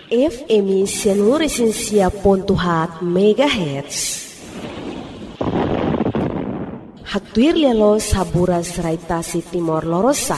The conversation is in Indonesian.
FM Sianuresensia.hat MHz. Haktuir lialo saburas raitasi Timor Lorosa.